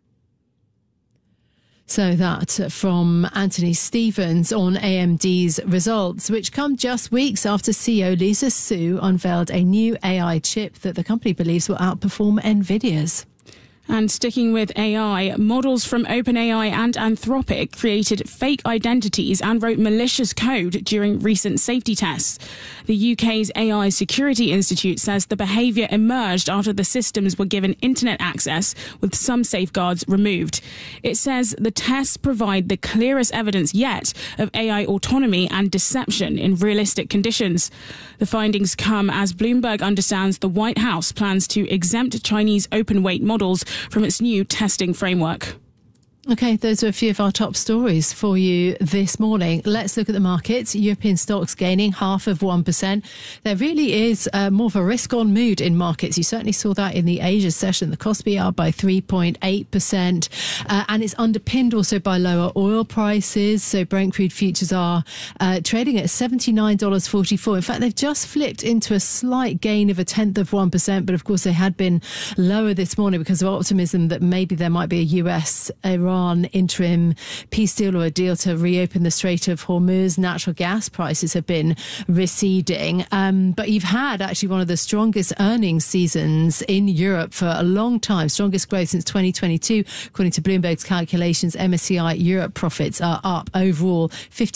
So that from Anthony Stevens on AMD's results, which come just weeks after CEO Lisa Su unveiled a new AI chip that the company believes will outperform NVIDIA's. And sticking with AI, models from OpenAI and Anthropic created fake identities and wrote malicious code during recent safety tests. The UK's AI Security Institute says the behaviour emerged after the systems were given internet access with some safeguards removed. It says the tests provide the clearest evidence yet of AI autonomy and deception in realistic conditions. The findings come as Bloomberg understands the White House plans to exempt Chinese open-weight models from its new testing framework. OK, those are a few of our top stories for you this morning. Let's look at the markets. European stocks gaining 0.5%. There really is more of a risk-on mood in markets. You certainly saw that in the Asia session. The Kospi up by 3.8%. And it's underpinned also by lower oil prices. So Brent crude futures are trading at $79.44. In fact, they've just flipped into a slight gain of 0.1%. But of course, they had been lower this morning because of optimism that maybe there might be a US-Iran interim peace deal or a deal to reopen the Strait of Hormuz. Natural gas prices have been receding. But you've had actually one of the strongest earnings seasons in Europe for a long time. Strongest growth since 2022. According to Bloomberg's calculations, MSCI Europe profits are up overall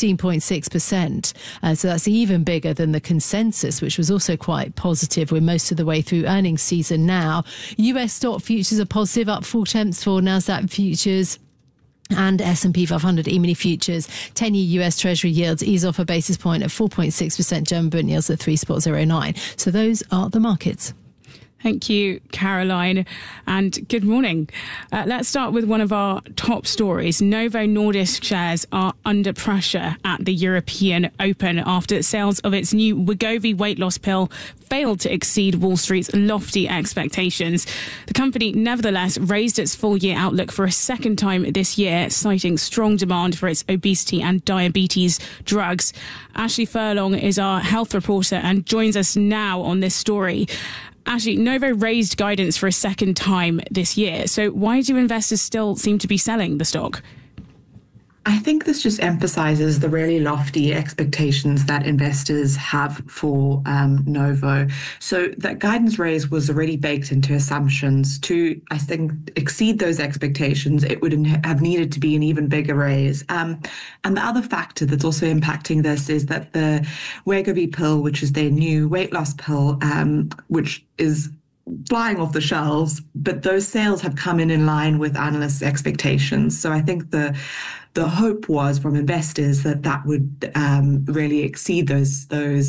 15.6%. So that's even bigger than the consensus, which was also quite positive. We're most of the way through earnings season now. US stock futures are positive, up 0.4 for Nasdaq futures and S&P 500 E-mini futures. 10-year US Treasury yields ease off a basis point at 4.6%. German Bund yields at 3.09. So those are the markets. Thank you, Caroline, and good morning. Let's start with one of our top stories. Novo Nordisk shares are under pressure at the European Open after sales of its new Wegovy weight loss pill failed to exceed Wall Street's lofty expectations. The company nevertheless raised its full-year outlook for a second time this year, citing strong demand for its obesity and diabetes drugs. Ashley Furlong is our health reporter and joins us now on this story. Actually, Novo raised guidance for a second time this year. So why do investors still seem to be selling the stock? I think this just emphasizes the really lofty expectations that investors have for Novo. So that guidance raise was already baked into assumptions. To, I think, exceed those expectations, it would have needed to be an even bigger raise. And the other factor that's also impacting this is that the Wegovy pill, which is their new weight loss pill, which is flying off the shelves, but those sales have come in line with analysts' expectations. So I think the hope was from investors that would really exceed those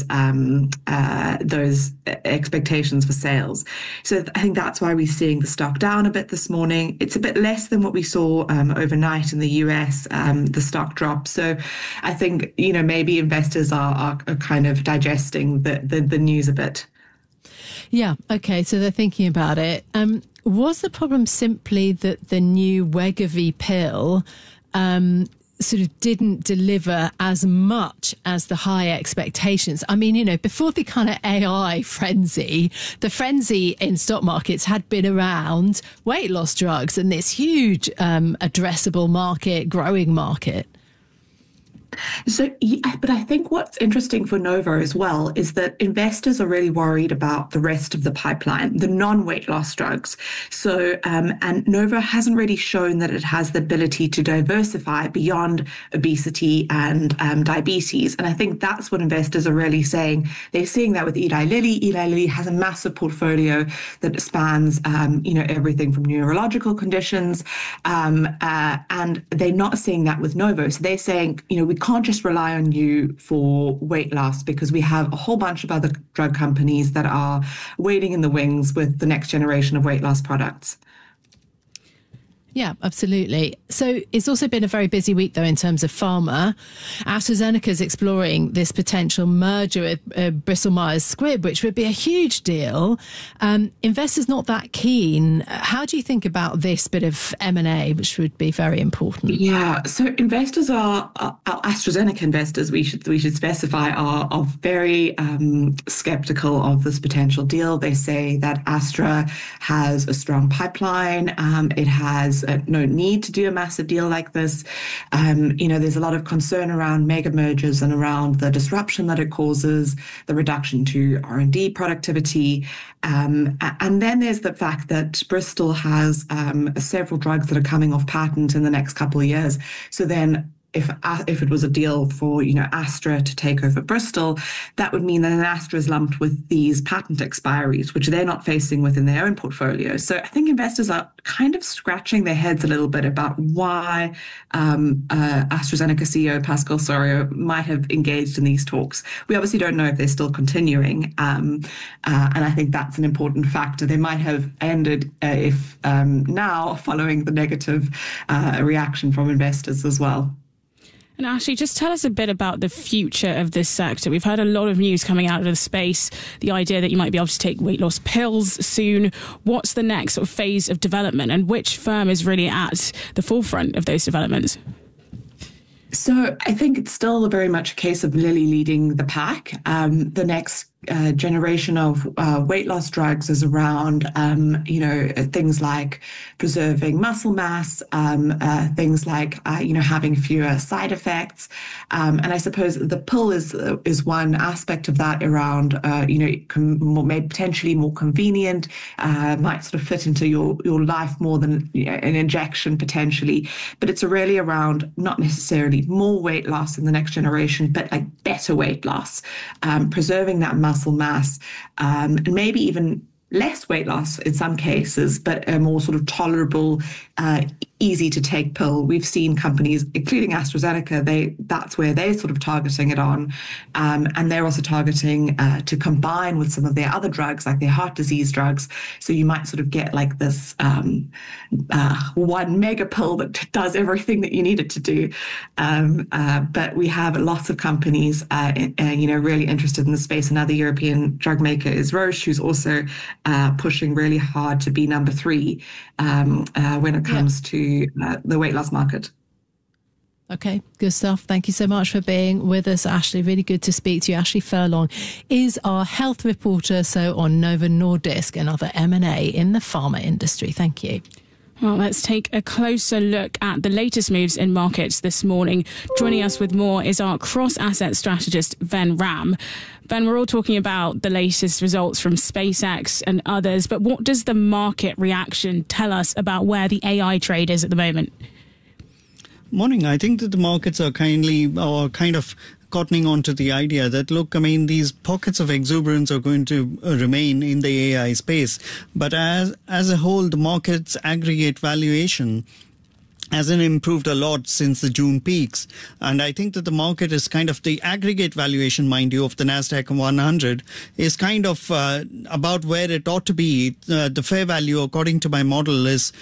expectations for sales. So I think that's why we're seeing the stock down a bit this morning. It's a bit less than what we saw overnight in the US, the stock drop. So I think, maybe investors are kind of digesting the news a bit. Yeah, okay, so they're thinking about it. Was the problem simply that the new Wegovy pill sort of didn't deliver as much as the high expectations? I mean, before the kind of AI frenzy, the frenzy in stock markets had been around weight loss drugs and this huge addressable market, growing market. So, but I think what's interesting for Novo as well is that investors are really worried about the rest of the pipeline, the non-weight loss drugs. So, and Novo hasn't really shown that it has the ability to diversify beyond obesity and diabetes. And I think that's what investors are really saying. They're seeing that with Eli Lilly. Eli Lilly has a massive portfolio that spans, everything from neurological conditions, and they're not seeing that with Novo. So they're saying, we can't just rely on you for weight loss because we have a whole bunch of other drug companies that are waiting in the wings with the next generation of weight loss products. Yeah, absolutely. So it's also been a very busy week, though, in terms of pharma. AstraZeneca is exploring this potential merger with Bristol Myers Squibb, which would be a huge deal. Investors not that keen. How do you think about this bit of M&A, which would be very important? Yeah, so investors are AstraZeneca investors, we should specify, are very skeptical of this potential deal. They say that Astra has a strong pipeline. It has no need to do a massive deal like this. There's a lot of concern around mega mergers and around the disruption that it causes, the reduction to R&D productivity. And then there's the fact that Bristol has several drugs that are coming off patent in the next couple of years. So then if it was a deal for, Astra to take over Bristol, that would mean that Astra is lumped with these patent expiries, which they're not facing within their own portfolio. So I think investors are kind of scratching their heads a little bit about why AstraZeneca CEO Pascal Soriot might have engaged in these talks. We obviously don't know if they're still continuing, and I think that's an important factor. They might have ended if now following the negative reaction from investors as well. And Ashley, just tell us a bit about the future of this sector. We've had a lot of news coming out of the space, the idea that you might be able to take weight loss pills soon. What's the next sort of phase of development, and which firm is really at the forefront of those developments? So I think it's still very much a case of Lilly leading the pack. The next generation of weight loss drugs is around, things like preserving muscle mass, things like, having fewer side effects. And I suppose the pill is one aspect of that around, maybe potentially more convenient, might sort of fit into your life more than an injection potentially. But it's really around not necessarily more weight loss in the next generation, but like better weight loss, preserving that muscle mass, and maybe even less weight loss in some cases, but a more sort of tolerable, easy to take pill. We've seen companies, including AstraZeneca, that's where they're sort of targeting it on. And they're also targeting to combine with some of their other drugs, like their heart disease drugs. So you might sort of get like this one mega pill that does everything that you need it to do. But we have lots of companies, really interested in the space. Another European drug maker is Roche, who's also pushing really hard to be number 3 when it comes to the weight loss market. Okay, good stuff. Thank you so much for being with us, Ashley. Really good to speak to you. Ashley Furlong is our health reporter, so on Novo Nordisk and other M&A in the pharma industry. Thank you. Well, let's take a closer look at the latest moves in markets this morning. Joining us with more is our cross-asset strategist, Ven Ram. Ven, we're all talking about the latest results from SpaceX and others, but what does the market reaction tell us about where the AI trade is at the moment? Morning. I think that the markets are kind of cottoning on to the idea that, look, I mean, these pockets of exuberance are going to remain in the AI space. But as a whole, the market's aggregate valuation hasn't improved a lot since the June peaks. And I think that the market is kind of the aggregate valuation, mind you, of the NASDAQ 100 is kind of about where it ought to be. The fair value, according to my model, is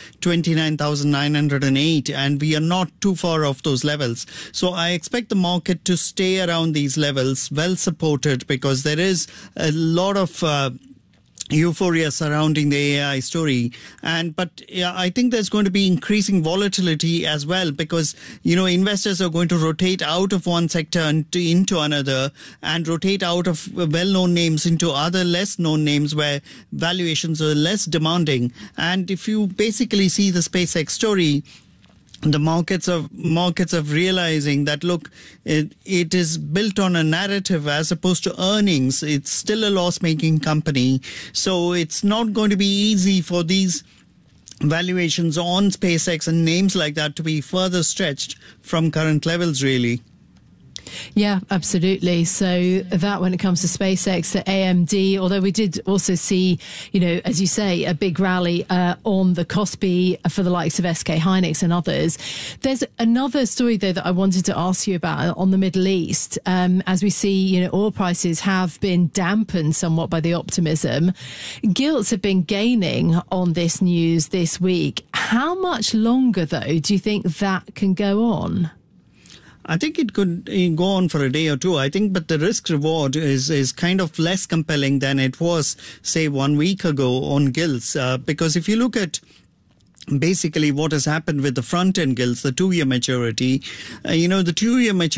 29,908, and we are not too far off those levels. So I expect the market to stay around these levels, well supported, because there is a lot of euphoria surrounding the AI story. But I think there's going to be increasing volatility as well, because, investors are going to rotate out of one sector into another, and rotate out of well-known names into other less-known names where valuations are less demanding. And if you basically see the SpaceX story, the markets of realizing that, look, it is built on a narrative as opposed to earnings. It's still a loss-making company. So it's not going to be easy for these valuations on SpaceX and names like that to be further stretched from current levels, really. Yeah, absolutely. So that when it comes to SpaceX, the AMD, although we did also see, as you say, a big rally on the KOSPI for the likes of SK Hynix and others. There's another story, though, that I wanted to ask you about on the Middle East. As we see, oil prices have been dampened somewhat by the optimism. Gilts have been gaining on this news this week. How much longer, though, do you think that can go on? I think it could go on for a day or two, but the risk reward is kind of less compelling than it was, say, 1 week ago on gilts. Because if you look at basically what has happened with the front-end gilts, the 2-year maturity, the 2-year maturity